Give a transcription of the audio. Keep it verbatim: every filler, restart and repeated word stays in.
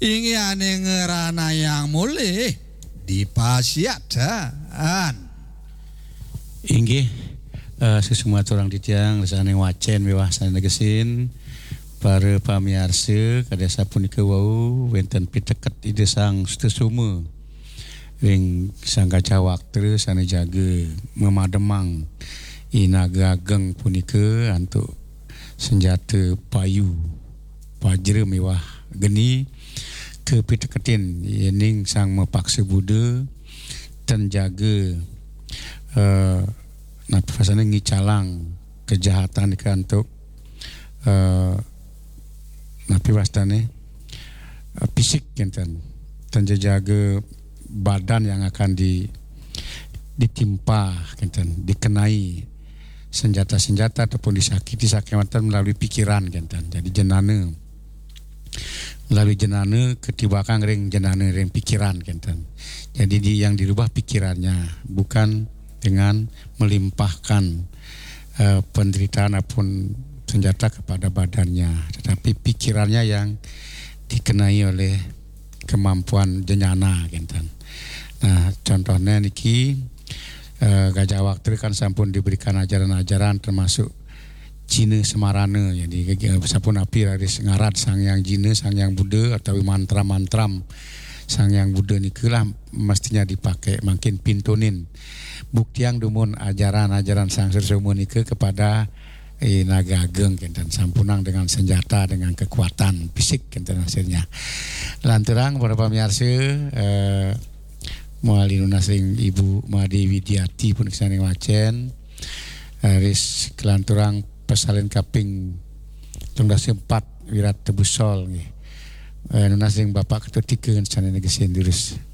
Ingin ngerana yang mulih dipasiadan. Inggih uh, sesemua orang ditiang lesane wacen mewah sana gesin para pamiarsa kadasa punika wau wenten piteket ide sang stesuma ring sang kaca waktu sana jaga memademang inaga ageng punika antuk senjata payu pajra mewah geni ke piteketin yening sang mepaksa Buddha dan jaga uh, napa pasane ngicalang kejahatan ikan untuk uh, napa wastane uh, fisik enten dan jaga badan yang akan di ditimpa enten dikenai senjata-senjata ataupun disakiti sakit melalui pikiran enten jadi jenana melalui jenana ketibakan ring jenana ring pikiran kenten. Jadi di, yang dirubah pikirannya bukan dengan melimpahkan uh, penderitaan ataupun senjata kepada badannya, tetapi pikirannya yang dikenai oleh kemampuan jenana kenten. Nah, contohnya niki uh, Gajah Waktu kan sampun diberikan ajaran-ajaran termasuk Cina Semarana, jadi sapun api raris ngarat sang yang Cina, sang yang Buddha atau mantra-mantram sang yang Buddha nikulah mestinya dipakai makin pintunin bukti yang dumun ajaran-ajaran sang Sesuma niku kepada eh, naga ageng dan sampunang dengan senjata dengan kekuatan fisik kenten hasilnya. Lanturang para pamirsa eh, moali nunasring Ibu Made Widiati pun kesane wacen haris kelanturang pasalin kaping tungdas empat wirat tebusol nggih. Eh nunasing Bapak Ketua Tiga sana negesin dirus.